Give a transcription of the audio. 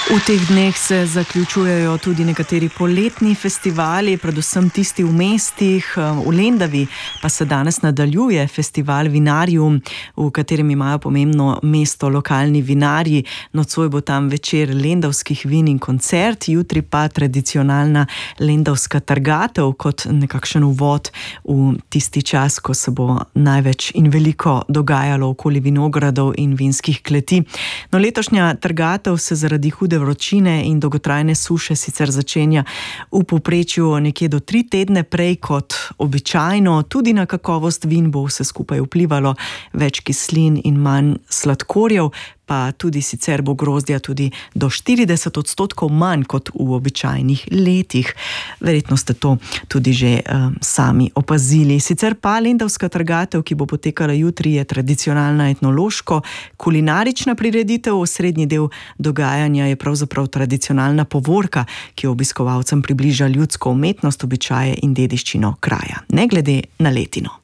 V teh dneh se zaključujejo tudi nekateri poletni festivali, predvsem tisti v mestih. V Lendavi pa se danes nadaljuje festival Vinarium, v katerem imajo pomembno mesto lokalni vinarji. Nocoj bo tam večer lendavskih vin in koncert, jutri pa tradicionalna lendavska trgatev kot nekakšen uvod v tisti čas, ko se bo največ in veliko dogajalo okoli vinogradov in vinskih kleti. No, letošnja trgatev se zaradi hude vročine in dolgotrajne suše sicer začenja v povprečju nekje do 3 tedne prej kot običajno. Tudi na kakovost vin bo vse skupaj vplivalo, več kislin in manj sladkorjev, pa tudi sicer bo grozdja tudi do 40% manj kot v običajnih letih. Verjetno ste to tudi že sami opazili. Sicer pa lendavska trgatev, ki bo potekala jutri, je tradicionalna etnološko-kulinarična prireditev. Osrednji del dogajanja je pravzaprav tradicionalna povorka, ki obiskovalcem približa ljudsko umetnost, običaje in dediščino kraja, ne glede na letino.